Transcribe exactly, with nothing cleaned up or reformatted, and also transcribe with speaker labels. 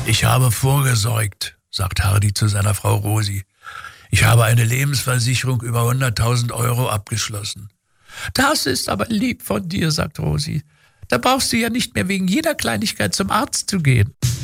Speaker 1: Ich habe vorgesorgt, sagt Hardy zu seiner Frau Rosi. Ich habe eine Lebensversicherung über hunderttausend Euro abgeschlossen. Das ist aber lieb von dir, sagt Rosi. Da brauchst du ja nicht mehr wegen jeder Kleinigkeit zum Arzt zu gehen.